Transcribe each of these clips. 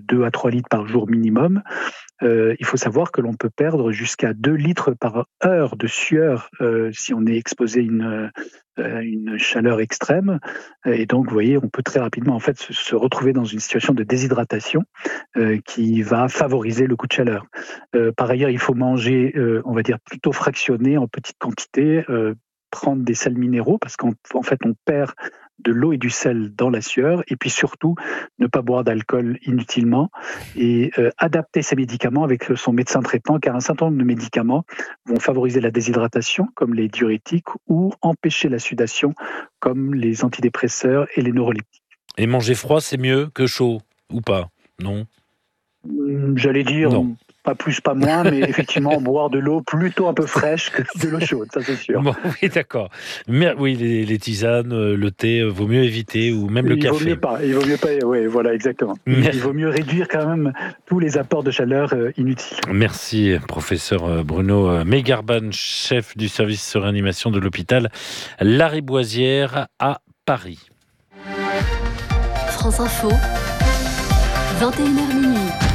2 à 3 litres par jour minimum. Il faut savoir que l'on peut perdre jusqu'à 2 litres par heure de sueur si on est exposé à une chaleur extrême. Et donc, vous voyez, on peut très rapidement en fait se retrouver dans une situation de déshydratation qui va favoriser le coup de chaleur. Par ailleurs, il faut manger, on va dire, plutôt fractionné en petite quantité, prendre des sels minéraux parce qu'en fait, on perd de l'eau et du sel dans la sueur, et puis surtout ne pas boire d'alcool inutilement et adapter ses médicaments avec son médecin traitant, car un certain nombre de médicaments vont favoriser la déshydratation comme les diurétiques ou empêcher la sudation comme les antidépresseurs et les neuroleptiques. Et manger froid, c'est mieux que chaud ou pas? Non? J'allais dire Non. pas plus, pas moins, mais effectivement, boire de l'eau plutôt un peu fraîche que de l'eau chaude, ça c'est sûr. Bon, oui, d'accord. Mais oui, les tisanes, le thé, vaut mieux éviter, ou même le café. Il vaut mieux pas, oui, voilà, exactement. Il vaut mieux réduire quand même tous les apports de chaleur inutiles. Merci, professeur Bruno Megarban, chef du service de réanimation de l'hôpital Lariboisière à Paris. France Info, 21h minuit.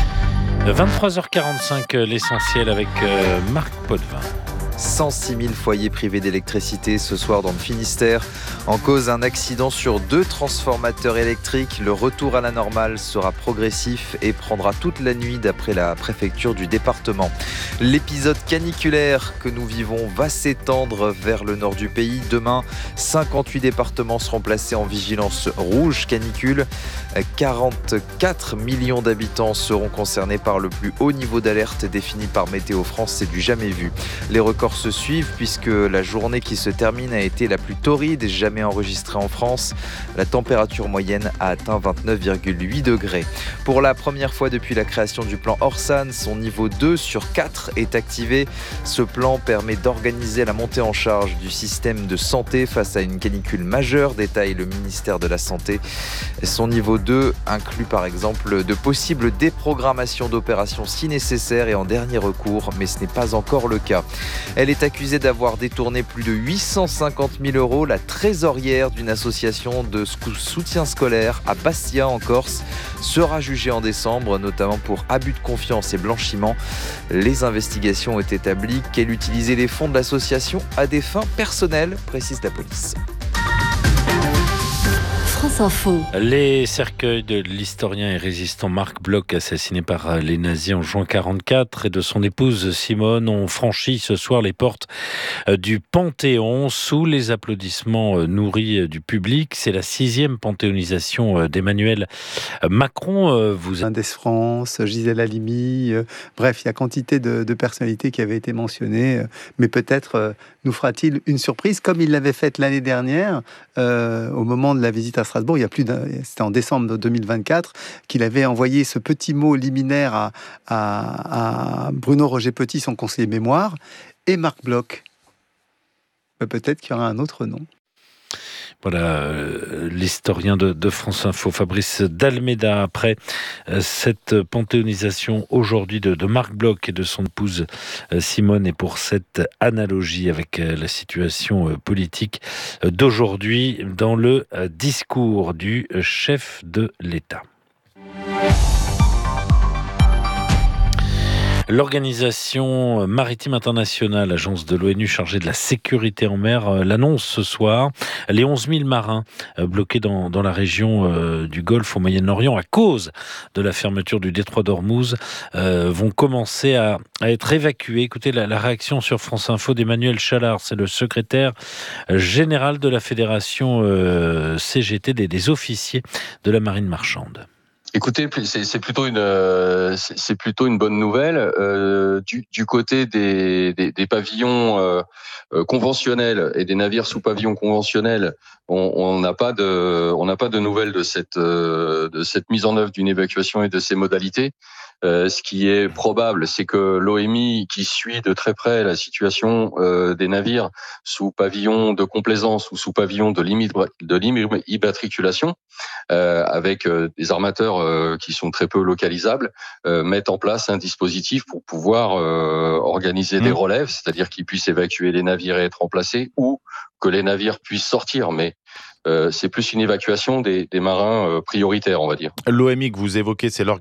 23h45, l'essentiel avec Marc Potvin. 106 000 foyers privés d'électricité ce soir dans le Finistère. En cause, un accident sur 2 transformateurs électriques. Le retour à la normale sera progressif et prendra toute la nuit d'après la préfecture du département. L'épisode caniculaire que nous vivons va s'étendre vers le nord du pays. Demain, 58 départements seront placés en vigilance rouge canicule. 44 millions d'habitants seront concernés par le plus haut niveau d'alerte défini par Météo France. C'est du jamais vu. Les records se suivent puisque la journée qui se termine a été la plus torride jamais enregistrée en France. La température moyenne a atteint 29,8 degrés. Pour la première fois depuis la création du plan Orsan, son niveau 2 sur 4 est activé. Ce plan permet d'organiser la montée en charge du système de santé face à une canicule majeure, détaille le ministère de la Santé. Son niveau 2 inclut par exemple de possibles déprogrammations d'opérations si nécessaire et en dernier recours, mais ce n'est pas encore le cas. Elle est accusée d'avoir détourné plus de 850 000 €. La trésorière d'une association de soutien scolaire à Bastia en Corse sera jugée en décembre, notamment pour abus de confiance et blanchiment. Les investigations ont établi qu'elle utilisait les fonds de l'association à des fins personnelles, précise la police. France Info. Les cercueils de l'historien et résistant Marc Bloch, assassiné par les nazis en juin 1944, et de son épouse Simone ont franchi ce soir les portes du Panthéon sous les applaudissements nourris du public. C'est la 6e panthéonisation d'Emmanuel Macron. Indes France, Gisèle Halimi, bref, il y a quantité de personnalités qui avaient été mentionnées, mais peut-être nous fera-t-il une surprise, comme il l'avait faite l'année dernière, au moment de la visite à Strasbourg, c'était en décembre 2024, qu'il avait envoyé ce petit mot liminaire à Bruno Roger Petit, son conseiller mémoire, et Marc Bloch. Peut-être qu'il y aura un autre nom. Voilà, l'historien de France Info, Fabrice Dalméda, après cette panthéonisation aujourd'hui de Marc Bloch et de son épouse Simone, et pour cette analogie avec la situation politique d'aujourd'hui dans le discours du chef de l'État. L'Organisation maritime internationale, agence de l'ONU chargée de la sécurité en mer, l'annonce ce soir. Les 11 000 marins bloqués dans la région du Golfe au Moyen-Orient à cause de la fermeture du détroit d'Ormuz vont commencer à être évacués. Écoutez la réaction sur France Info d'Emmanuel Chalard, c'est le secrétaire général de la fédération CGT des officiers de la marine marchande. Écoutez, c'est plutôt une bonne nouvelle. Du côté des pavillons conventionnels et des navires sous pavillon conventionnel, on n'a pas de nouvelles de cette mise en œuvre d'une évacuation et de ses modalités. Ce qui est probable, c'est que l'OMI, qui suit de très près la situation des navires sous pavillon de complaisance ou sous pavillon de l'immatriculation, avec des armateurs qui sont très peu localisables, mettent en place un dispositif pour pouvoir organiser des relèves, c'est-à-dire qu'ils puissent évacuer les navires et être remplacés, ou que les navires puissent sortir, mais c'est plus une évacuation des marins prioritaires, on va dire. L'OMI que vous évoquez, c'est l'organisation